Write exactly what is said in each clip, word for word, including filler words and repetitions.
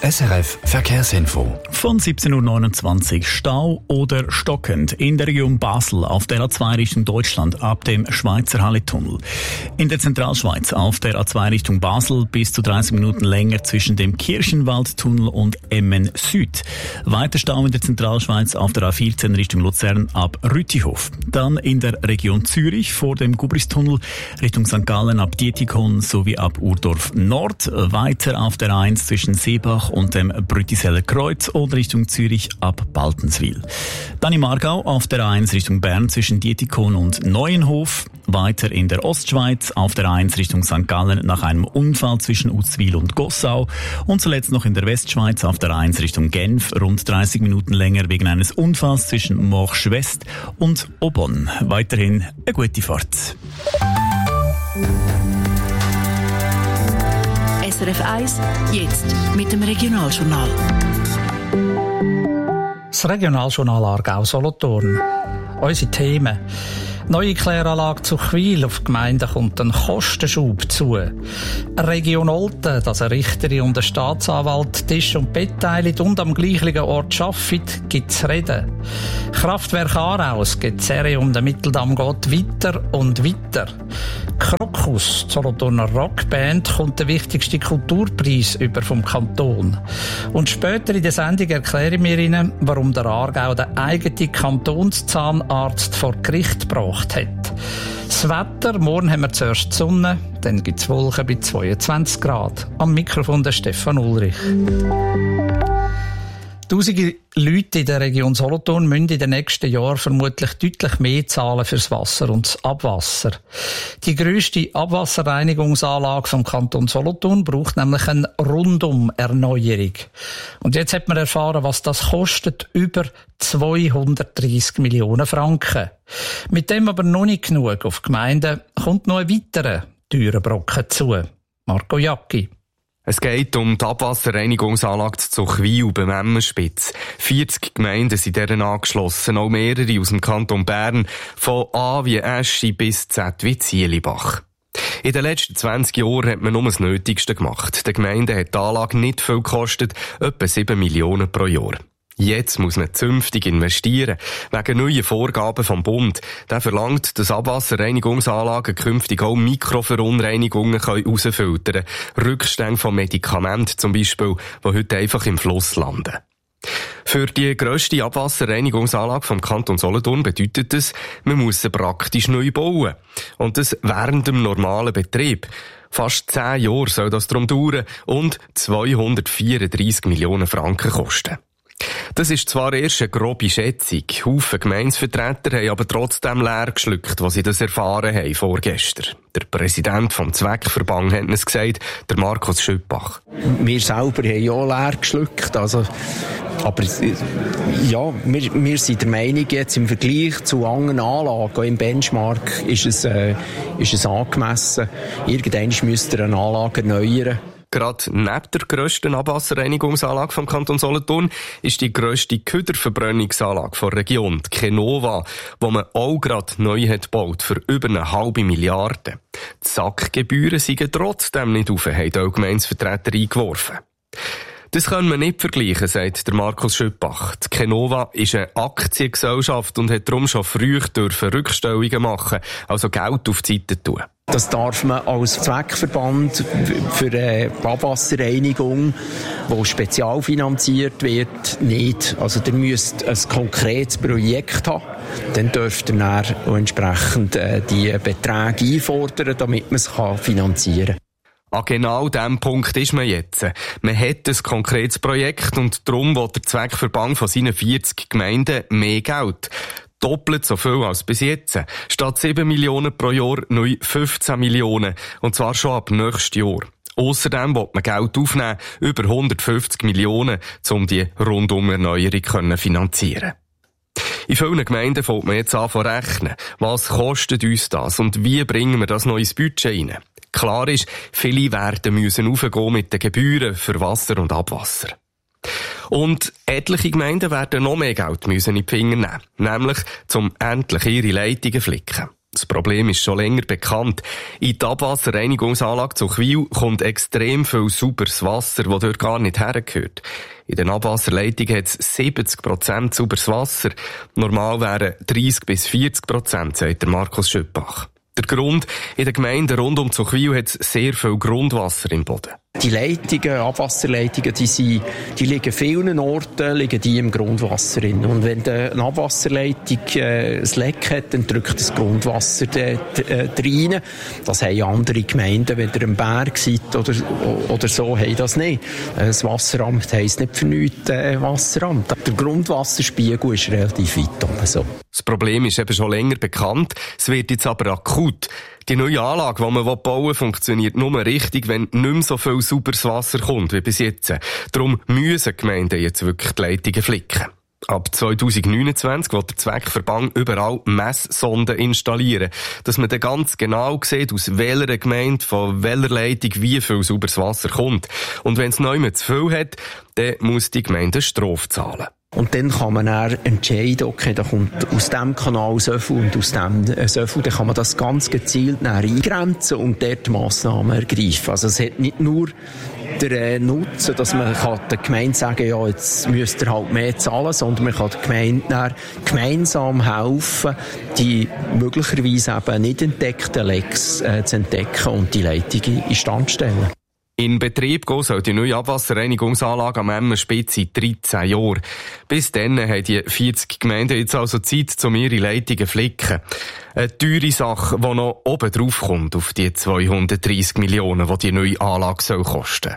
S R F Verkehrsinfo. Von siebzehn Uhr neunundzwanzig Stau oder stockend in der Region Basel auf der A zwei Richtung Deutschland ab dem Schweizer Halletunnel. In der Zentralschweiz auf der A zwei Richtung Basel bis zu dreißig Minuten länger zwischen dem Kirchenwaldtunnel und Emmen Süd. Weiter Stau in der Zentralschweiz auf der A vierzehn Richtung Luzern ab Rütihof. Dann in der Region Zürich vor dem Gubristunnel Richtung Sankt Gallen ab Dietikon sowie ab Urdorf Nord. Weiter auf der A eins zwischen Seebach und dem Brütiseller Kreuz oder Richtung Zürich ab Baltenswil. Dann im Aargau auf der A eins Richtung Bern zwischen Dietikon und Neuenhof. Weiter in der Ostschweiz auf der A eins Richtung Sankt Gallen nach einem Unfall zwischen Uzwil und Gossau. Und zuletzt noch in der Westschweiz auf der A eins Richtung Genf rund dreißig Minuten länger wegen eines Unfalls zwischen Morsch West und Aubonne. Weiterhin eine gute Fahrt. S R F eins, jetzt mit dem Regionaljournal. Das Regionaljournal Aargau-Solothurn. Unsere Themen. Neue Kläranlage zu Chwil auf Gemeinden kommt ein Kostenschub zu. Region Olten, dass eine Richterin und ein Staatsanwalt Tisch und Bett teilen und am gleichen Ort arbeiten, gibt es Reden. Kraftwerk Aarau, es geht die Serie um den Mitteldamm geht weiter und weiter. Krokus, die Solothurner Rockband, kommt der wichtigste Kulturpreis über vom Kanton. Und später in der Sendung erklären wir Ihnen, warum der Aargau den eigenen Kantonszahnarzt vor Gericht gebracht hat. Das Wetter, morgen haben wir zuerst die Sonne, dann gibt es Wolken bei zweiundzwanzig Grad. Am Mikrofon der Stefan Ulrich. Tausende Leute in der Region Solothurn müssen in den nächsten Jahren vermutlich deutlich mehr zahlen fürs Wasser und das Abwasser. Die grösste Abwasserreinigungsanlage vom Kanton Solothurn braucht nämlich eine Rundum-Erneuerung. Und jetzt hat man erfahren, was das kostet, über zweihundertdreissig Millionen Franken. Mit dem aber noch nicht genug. Auf Gemeinden kommt noch ein weiterer teurer Brocken zu. Marco Jacki. Es geht um die Abwasserreinigungsanlage zu Zuchwil beim Emmenspitz. vierzig Gemeinden sind deren angeschlossen, auch mehrere aus dem Kanton Bern, von A wie Eschi bis Z wie Zielibach. In den letzten zwanzig Jahren hat man nur das Nötigste gemacht. Den Gemeinden hat die Anlage nicht viel gekostet, etwa sieben Millionen pro Jahr. Jetzt muss man zünftig investieren, wegen neuen Vorgaben vom Bund. Der verlangt, dass Abwasserreinigungsanlagen künftig auch Mikroverunreinigungen herausfiltern können. Rückstände von Medikamenten zum Beispiel, die heute einfach im Fluss landen. Für die grösste Abwasserreinigungsanlage vom Kanton Solothurn bedeutet das, man muss sie praktisch neu bauen. Und das während dem normalen Betrieb. Fast zehn Jahre soll das darum dauern und zweihundertvierunddreissig Millionen Franken kosten. Das ist zwar erst eine grobe Schätzung. Haufen Gemeindevertreter haben aber trotzdem leer geschluckt, was sie das erfahren haben vorgestern. Der Präsident vom Zweckverband hat es gesagt, der Markus Schüppach. Wir selber haben ja leer geschluckt, also, aber ja, wir, wir sind der Meinung, jetzt im Vergleich zu anderen Anlagen, auch im Benchmark, ist es, äh, ist es angemessen. Irgendwann müsst ihr eine Anlage erneuern. Gerade neben der grössten Abwasserreinigungsanlage vom Kanton Solothurn ist die grösste Köderverbrennungsanlage der Region, die Kenova, die man auch gerade neu hat gebaut für über eine halbe Milliarde. Die Sackgebühren sind trotzdem nicht auf, haben auch Gemeindevertreter eingeworfen. Das können wir nicht vergleichen, sagt der Markus Schüppach. Die Kenova ist eine Aktiengesellschaft und hat darum schon früh dürfen Rückstellungen machen, also Geld auf die Seite tun. Das darf man als Zweckverband für eine Abwasserreinigung, die spezialfinanziert wird, nicht. Also ihr müsst ein konkretes Projekt haben, dann dürft ihr dann auch entsprechend die Beträge einfordern, damit man es finanzieren kann. An genau diesem Punkt ist man jetzt. Man hat ein konkretes Projekt und darum will der Zweckverband von seinen vierzig Gemeinden mehr Geld. Doppelt so viel als bis jetzt. Statt sieben Millionen pro Jahr neu fünfzehn Millionen. Und zwar schon ab nächstes Jahr. Ausserdem will man Geld aufnehmen, über hundertfünfzig Millionen, um die Rundumerneuerung zu finanzieren. In vielen Gemeinden fängt man jetzt an zu rechnen. Was kostet uns das und wie bringen wir das noch ins Budget rein? Klar ist, viele werden müssen raufgehen mit den Gebühren für Wasser und Abwasser. Und etliche Gemeinden werden noch mehr Geld müssen in die Finger nehmen, nämlich zum endlich ihre Leitungen flicken. Das Problem ist schon länger bekannt. In die Abwasserreinigungsanlage Zuchwil kommt extrem viel sauberes Wasser, das dort gar nicht hergehört. In den Abwasserleitungen hat es siebzig Prozent sauberes Wasser. Normal wären dreißig bis vierzig Prozent, sagt der Markus Schüppach. Der Grund, in den Gemeinden rund um Zuchwil hat es sehr viel Grundwasser im Boden. Die Leitungen, Abwasserleitungen, die, sind, die liegen vielen Orten liegen die im Grundwasser drin. Und wenn eine Abwasserleitung äh, ein Leck hat, dann drückt das Grundwasser dort, äh, rein. Das haben andere Gemeinden, wenn ihr am Berg seid oder, oder so, haben das nicht. Das Wasseramt heisst nicht für nichts äh, Wasseramt. Der Grundwasserspiegel ist relativ weit oben. So. Das Problem ist eben schon länger bekannt. Es wird jetzt aber akut. Die neue Anlage, die man bauen will, funktioniert nur richtig, wenn nicht mehr so viel sauberes Wasser kommt wie bis jetzt. Darum müssen die Gemeinden jetzt wirklich die Leitungen flicken. Ab zwanzig neunundzwanzig will der Zweckverband überall Messsonden installieren, dass man dann ganz genau sieht, aus welcher Gemeinde, von welcher Leitung wie viel sauberes Wasser kommt. Und wenn es neu zu viel hat, dann muss die Gemeinde Strafe zahlen. Und dann kann man dann entscheiden, okay, da kommt aus diesem Kanal so viel und aus dem äh, so viel. Dann kann man das ganz gezielt eingrenzen und dort Massnahmen ergreifen. Also es hat nicht nur den äh, Nutzen, dass man kann der Gemeinde sagen, ja, jetzt müsst ihr halt mehr zahlen, sondern man kann der Gemeinde dann gemeinsam helfen, die möglicherweise eben nicht entdeckten Lecks äh, zu entdecken und die Leitung in Stand stellen. In Betrieb gehen soll die neue Abwasserreinigungsanlage am Emmenspitz in dreizehn Jahren. Bis dann haben die vierzig Gemeinden jetzt also Zeit, um ihre Leitungen zu flicken. Eine teure Sache, die noch oben drauf kommt auf die zweihundertdreissig Millionen, die die neue Anlage soll kosten.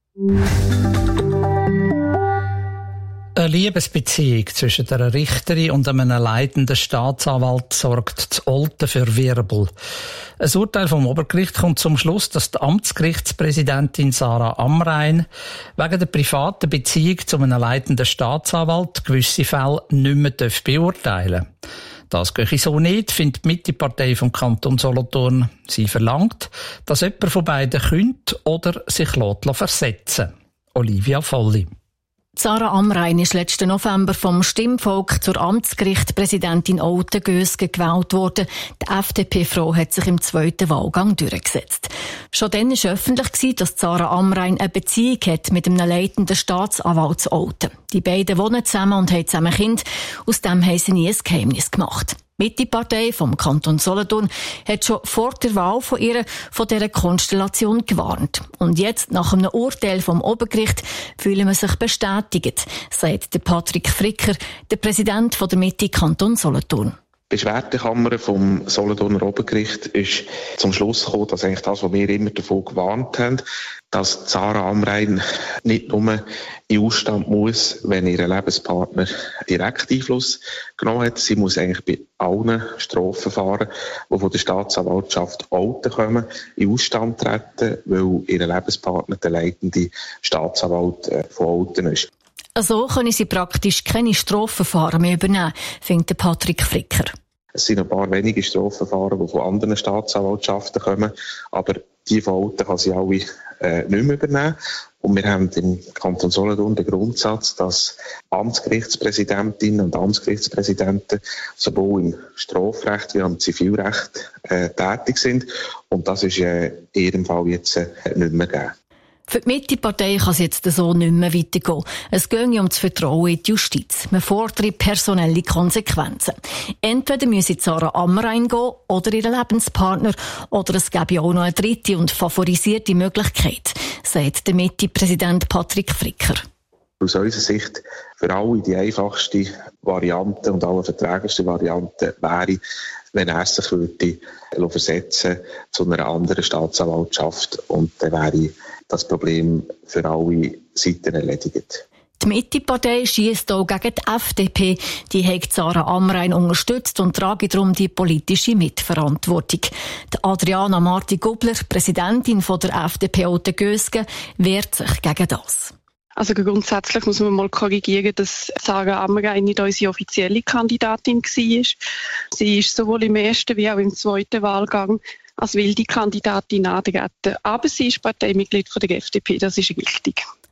Eine Liebesbeziehung zwischen einer Richterin und einem leitenden Staatsanwalt sorgt zu Olten für Wirbel. Ein Urteil vom Obergericht kommt zum Schluss, dass die Amtsgerichtspräsidentin Sarah Amrein wegen der privaten Beziehung zu einem leitenden Staatsanwalt gewisse Fälle nicht mehr beurteilen darf. Das gehe so nicht, findet die Mitte-Partei vom Kanton Solothurn. Sie verlangt, dass jemand von beiden könnte oder sich versetzen lässt. Olivia Volli. Sarah Amrein ist letzten November vom Stimmvolk zur Amtsgerichtspräsidentin Olten-Gösgen gewählt worden. Die F D P-Frau hat sich im zweiten Wahlgang durchgesetzt. Schon dann war öffentlich, dass Sarah Amrein eine Beziehung hat mit einem leitenden Staatsanwalt zu Olten. Die beiden wohnen zusammen und haben zusammen Kinder. Aus dem haben sie nie ein Geheimnis gemacht. Die Mitte-Partei vom Kanton Solothurn hat schon vor der Wahl von ihr von dieser Konstellation gewarnt. Und jetzt, nach einem Urteil vom Obergericht, fühlen wir sich bestätigt, sagt der Patrick Fricker, der Präsident der Mitte Kanton Solothurn. Die Beschwerdekammer vom Solothurner Obergericht ist zum Schluss gekommen, dass eigentlich das, was wir immer davon gewarnt haben, dass Sarah Amrein nicht nur in Ausstand muss, wenn ihr Lebenspartner direkt Einfluss genommen hat. Sie muss eigentlich bei allen Strafverfahren, die von der Staatsanwaltschaft Olten kommen, in Ausstand treten, weil ihr Lebenspartner der leitende Staatsanwalt von Olten ist. So können sie praktisch keine Strafverfahren mehr übernehmen, findet Patrick Fricker. Es sind ein paar wenige Strafverfahren, die von anderen Staatsanwaltschaften kommen, aber die von Olten kann sie alle äh, nicht mehr übernehmen. Und wir haben im Kanton Solothurn den Grundsatz, dass Amtsgerichtspräsidentinnen und Amtsgerichtspräsidenten sowohl im Strafrecht wie auch im Zivilrecht äh, tätig sind. Und das ist äh, in ihrem Fall jetzt äh, nicht mehr gegeben. Für die Mitte-Partei kann es jetzt so nicht mehr weitergehen. Es gehe um das Vertrauen in die Justiz. Man fordere personelle Konsequenzen. Entweder müsse Sarah Amrein gehen oder ihren Lebenspartner, oder es gäbe auch noch eine dritte und favorisierte Möglichkeit, sagt der Mitte-Präsident Patrick Fricker. Aus unserer Sicht für alle die einfachste Variante und alle verträglichste Variante wäre, wenn er sich würde versetzen zu einer anderen Staatsanwaltschaft, und dann wäre das Problem für alle Seiten erledigt. Die Mitte-Partei schiesst auch gegen die F D P. Die hat Sarah Amrein unterstützt und trage darum die politische Mitverantwortung. Die Adriana Marti-Gubler, Präsidentin von der F D P Olten-Gösgen, wehrt sich gegen das. Also grundsätzlich muss man mal korrigieren, dass Sarah Amrein nicht unsere offizielle Kandidatin war. Sie ist sowohl im ersten wie auch im zweiten Wahlgang als wilde Kandidatin angetreten. Aber sie ist Parteimitglied von der F D P, das ist richtig.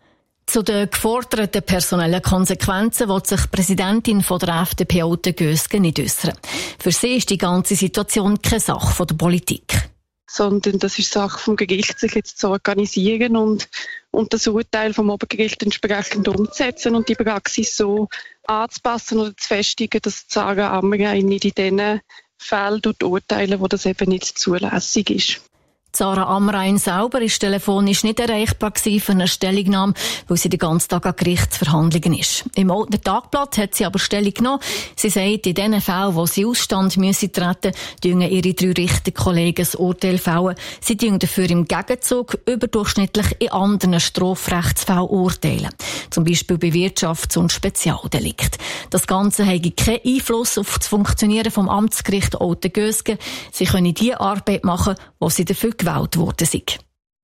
Zu den geforderten personellen Konsequenzen will sich die Präsidentin von der F D P Ute Gösgen nicht äußern. Für sie ist die ganze Situation keine Sache der Politik. Sondern das ist Sache vom Gericht, sich jetzt zu organisieren und, und das Urteil vom Obergericht entsprechend umzusetzen und die Praxis so anzupassen oder zu festigen, dass Sarah Amrein nicht in diesen Fällen urteilen, wo das eben nicht zulässig ist. Sarah Amrein selber ist telefonisch nicht erreichbar für eine Stellungnahme, weil sie den ganzen Tag an Gerichtsverhandlungen ist. Im Alten Tagblatt hat sie aber Stellung genommen. Sie sagt, in den Fällen, wo sie Ausstand müssen treten, tun ihre drei Richterkollegen das Urteil fällen. Sie tun dafür im Gegenzug überdurchschnittlich in anderen Strafrechtsfällen urteilen. Zum Beispiel bei Wirtschafts- und Spezialdelikt. Das Ganze habe keinen Einfluss auf das Funktionieren vom Amtsgericht Ute Gösgen. Sie können die Arbeit machen, die sie dafür gewählt worden sind.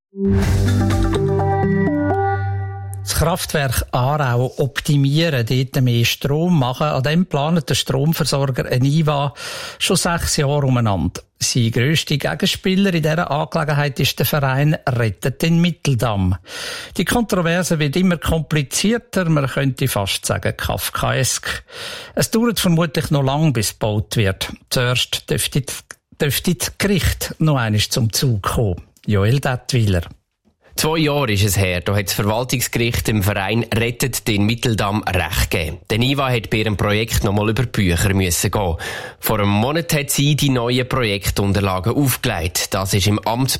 Das Kraftwerk Aarau optimieren, dort mehr Strom machen, an dem planet der Stromversorger Eniva schon sechs Jahre umeinander. Sein grösster Gegenspieler in dieser Angelegenheit ist der Verein Rettet den Mitteldamm. Die Kontroverse wird immer komplizierter, man könnte fast sagen kafkaesk. Es dauert vermutlich noch lang, bis gebaut wird. Zuerst dürfte dürfte das Gericht noch einmal zum Zug kommen. Joel Dettwiler. Zwei Jahre ist es her, da hat das Verwaltungsgericht dem Verein Rettet den Mitteldamm Recht gegeben. Der Niva hat bei ihrem Projekt nochmal über Bücher müssen gehen. Vor einem Monat hat sie die neuen Projektunterlagen aufgelegt. Das ist im Amtsblatt